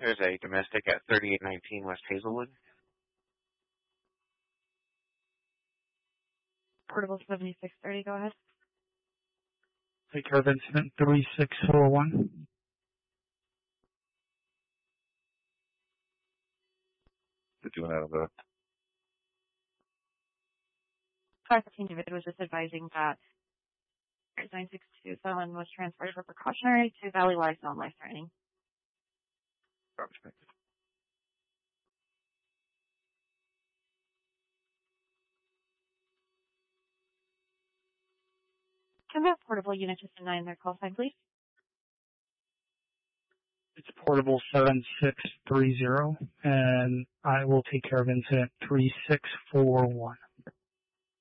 There's a domestic at 3819 West Hazelwood. Portable 7630, go ahead. Take care of incident 3641. Doing out of the 515 David was just advising that 962 felon was transported for precautionary to Valley Wise non-life threatening. prospect. Can that portable unit just deny their call sign, please? It's portable 7630, and I will take care of incident 3641.